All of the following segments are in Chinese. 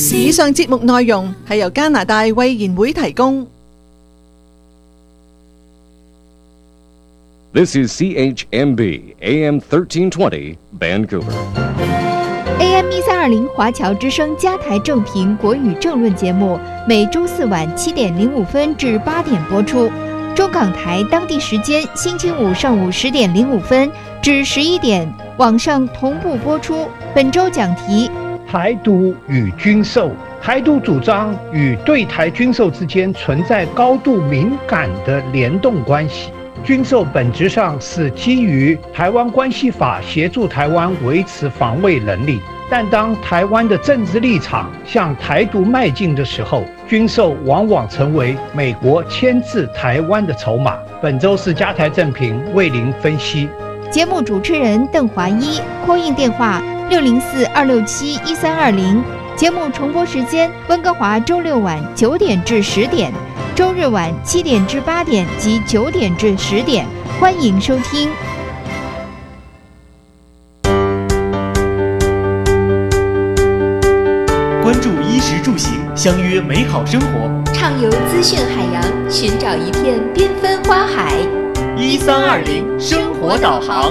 以上節目內容係由加拿大衛言會提供。 This is CHMB AM 1320 Vancouver. AM 1320华侨之声加台正频国语政论节目，每周四晚7点05分至8点播出。中港台当地时间星期五上午10点05分至11点，网上同步播出。本周讲题： 台独与军售。台独主张与对台军售之间存在高度敏感的联动关系。军售本质上是基于《台湾关系法》协助台湾维持防卫能力，但当台湾的政治立场向台独迈进的时候，军售往往成为美国牵制台湾的筹码。本周是加台正评为您分析。 节目主持人邓华一，call in电话604-267-1320。节目重播时间：温哥华周六晚9点至10点，周日晚7点至8点及9点至10点。欢迎收听。 关注衣食住行，相约美好生活。 畅游资讯海洋，寻找一片缤纷花海。 1320生活导航。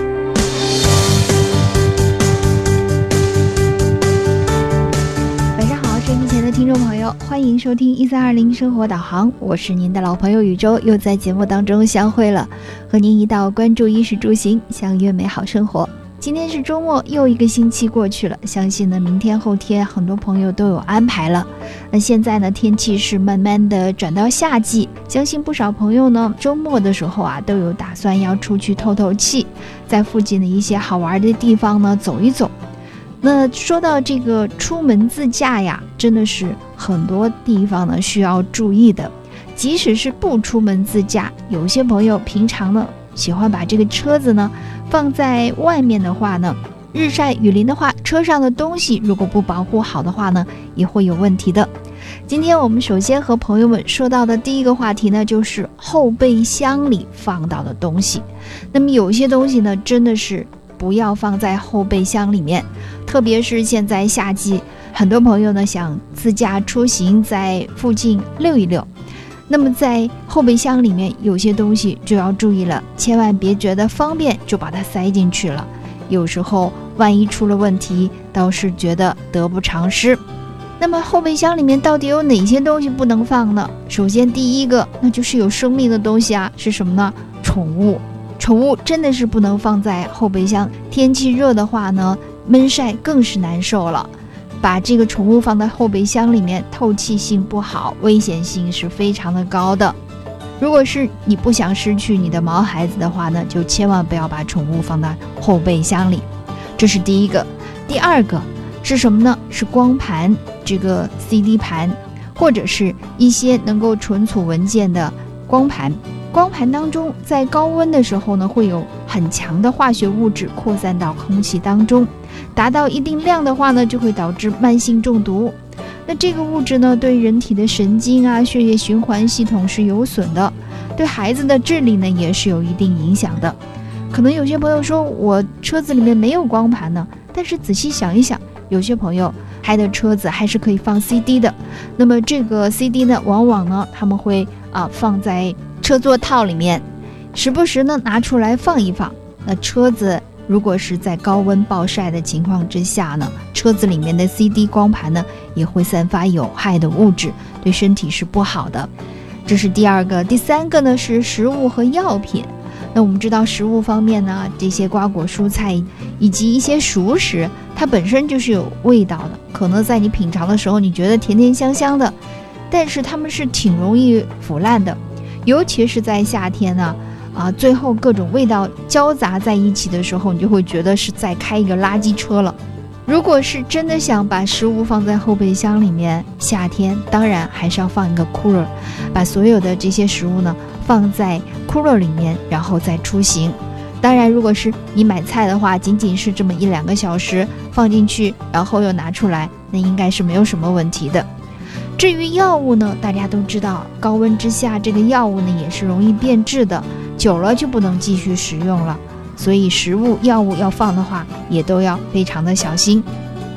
听众朋友，欢迎收听1320生活导航，我是您的老朋友宇宙，又在节目当中相会了，和您一道关注衣食住行，相约美好生活。今天是周末，又一个星期过去了，相信呢明天后天很多朋友都有安排了。那现在呢天气是慢慢的转到夏季，相信不少朋友呢周末的时候啊都有打算要出去透透气，在附近的一些好玩的地方呢走一走。那说到这个出门自驾呀，真的是很多地方呢需要注意的。即使是不出门自驾，有些朋友平常呢喜欢把这个车子呢放在外面的话呢，日晒雨淋的话，车上的东西如果不保护好的话呢，也会有问题的。今天我们首先和朋友们说到的第一个话题呢，就是后备箱里放到的东西。那么有些东西呢，真的是不要放在后备箱里面，特别是现在夏季，很多朋友呢想自驾出行，在附近溜一溜。那么在后备箱里面有些东西就要注意了，千万别觉得方便就把它塞进去了，有时候万一出了问题，倒是觉得得不偿失。那么后备箱里面到底有哪些东西不能放呢？首先第一个，那就是有生命的东西啊，是什么呢？宠物。宠物真的是不能放在后备箱，天气热的话呢，闷晒更是难受了。把这个宠物放在后备箱里面，透气性不好，危险性是非常的高的。如果是你不想失去你的毛孩子的话呢，就千万不要把宠物放在后备箱里。这是第一个。第二个是什么呢？是光盘，这个 CD 盘，或者是一些能够存储文件的光盘。光盘当中，在高温的时候呢，会有很强的化学物质扩散到空气当中，达到一定量的话呢，就会导致慢性中毒。那这个物质呢，对人体的神经啊、血液循环系统是有损的，对孩子的智力呢，也是有一定影响的。可能有些朋友说，我车子里面没有光盘呢，但是仔细想一想，有些朋友开的车子还是可以放 CD 的。那么这个 CD 呢，往往呢，他们会放在车座套里面，时不时呢拿出来放一放。那车子如果是在高温暴晒的情况之下呢，车子里面的 CD 光盘呢也会散发有害的物质，对身体是不好的。这是第二个。第三个呢是食物和药品。那我们知道食物方面呢，这些瓜果蔬菜以及一些熟食，它本身就是有味道的，可能在你品尝的时候你觉得甜甜香香的，但是它们是挺容易腐烂的。尤其是在夏天呢，最后各种味道交杂在一起的时候，你就会觉得是在开一个垃圾车了。如果是真的想把食物放在后备箱里面，夏天当然还是要放一个 cooler， 把所有的这些食物呢放在 cooler 里面，然后再出行。当然如果是你买菜的话，仅仅是这么1-2个小时放进去，然后又拿出来，那应该是没有什么问题的。至于药物呢，大家都知道，高温之下这个药物呢也是容易变质的，久了就不能继续食用了。所以食物、药物要放的话，也都要非常的小心。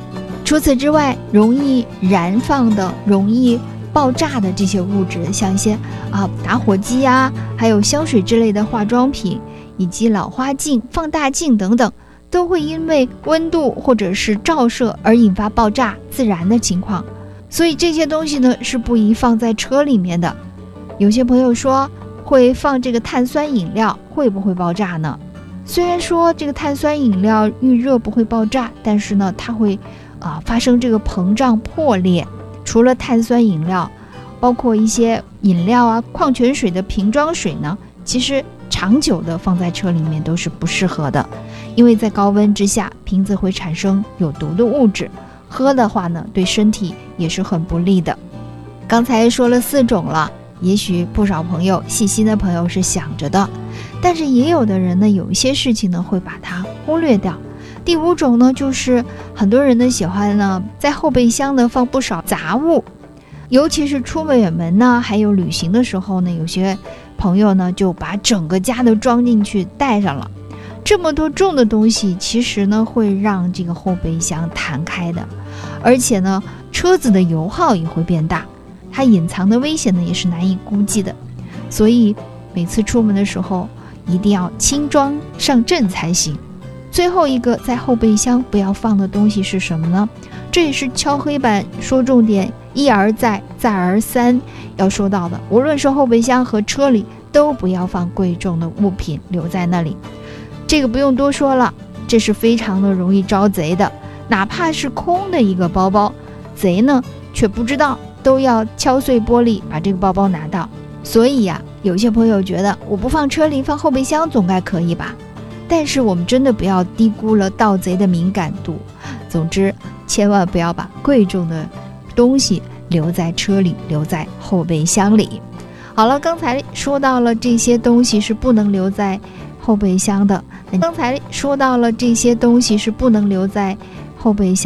除此之外，容易燃放的、容易爆炸的这些物质，像一些打火机啊，还有香水之类的化妆品，以及老花镜、放大镜等等，都会因为温度或者是照射而引发爆炸自燃的情况。所以这些东西呢是不宜放在车里面的。有些朋友说会放这个碳酸饮料，会不会爆炸呢？虽然说这个碳酸饮料遇热不会爆炸，但是呢它会发生这个膨胀破裂。除了碳酸饮料，包括一些饮料啊、矿泉水的瓶装水呢，其实长久的放在车里面都是不适合的，因为在高温之下，瓶子会产生有毒的物质，喝的话呢，对身体也是很不利的。刚才说了4种了，也许不少朋友、细心的朋友是想着的，但是也有的人呢，有一些事情呢会把它忽略掉。第5种呢，就是很多人呢喜欢呢在后备箱呢放不少杂物，尤其是出远门呢，还有旅行的时候呢，有些朋友呢就把整个家都装进去带上了。这么多重的东西，其实呢会让这个后备箱弹开的，而且呢车子的油耗也会变大，它隐藏的危险呢也是难以估计的。所以每次出门的时候一定要轻装上阵才行。最后一个在后备箱不要放的东西是什么呢？这也是敲黑板说重点，一而再再而三要说到的。无论是后备箱和车里，都不要放贵重的物品留在那里。这个不用多说了，这是非常的容易招贼的。哪怕是空的一个包包，贼呢却不知道，都要敲碎玻璃把这个包包拿到。所以呀，有些朋友觉得我不放车里放后备箱总该可以吧，但是我们真的不要低估了盗贼的敏感度。总之千万不要把贵重的东西留在车里，留在后备箱里。好了，刚才说到了这些东西是不能留在后备箱的，